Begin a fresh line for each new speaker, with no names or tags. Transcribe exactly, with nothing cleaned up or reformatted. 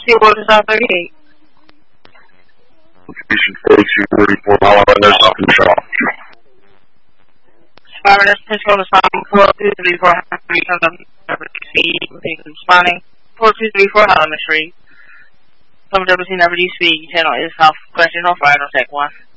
see what is out thirty-eight.
Location forty-two forty-four, all of those up in shop.
Spire, that's control to spine, four two three four, number speed, responding, four two three four, Helmet Street. Some W C number D speed, channel is South Question, no fire, no tech one.